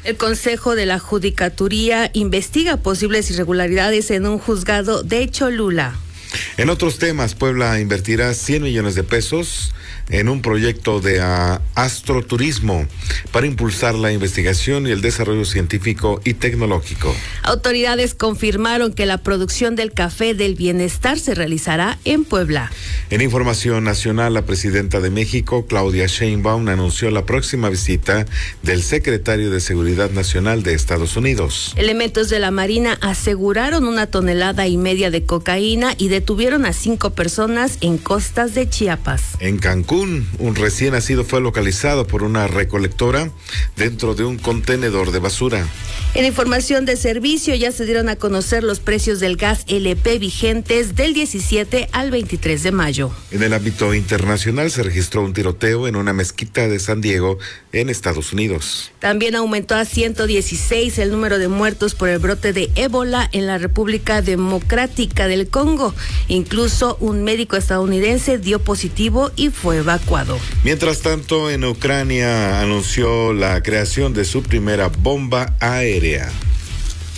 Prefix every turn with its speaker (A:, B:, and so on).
A: El Consejo de la Judicatura investiga posibles irregularidades en un juzgado de Cholula.
B: En otros temas, Puebla invertirá 100 millones de pesos en un proyecto de astroturismo para impulsar la investigación y el desarrollo científico y tecnológico.
A: Autoridades confirmaron que la producción del café del bienestar se realizará en Puebla.
B: En información nacional, la presidenta de México, Claudia Sheinbaum, anunció la próxima visita del secretario de Seguridad Nacional de Estados Unidos.
A: Elementos de la Marina aseguraron 1,5 toneladas de cocaína y detuvieron a 5 personas en costas de Chiapas.
B: En Cancún, un recién nacido fue localizado por una recolectora dentro de un contenedor de basura.
A: En información de servicio, ya se dieron a conocer los precios del gas LP vigentes del 17 al 23 de mayo.
B: En el ámbito internacional se registró un tiroteo en una mezquita de San Diego, en Estados Unidos.
A: También aumentó a 116 el número de muertos por el brote de ébola en la República Democrática del Congo. Incluso un médico estadounidense dio positivo y fue evacuado.
B: Mientras tanto, en Ucrania anunció la creación de su primera bomba aérea.